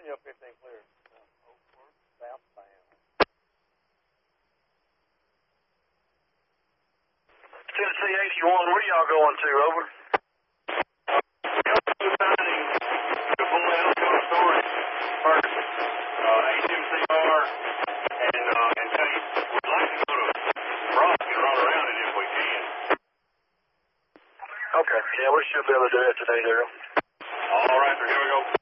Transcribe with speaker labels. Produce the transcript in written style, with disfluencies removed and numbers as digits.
Speaker 1: Yeah, 15 clear. Southbound.
Speaker 2: Tennessee 81, where y'all going to, over?
Speaker 3: HMCR and Chase. We'd like to go to Brock and run around it if we can.
Speaker 2: Okay, yeah, we should be able to do that today, Daryl.
Speaker 3: All right, sir, here we go.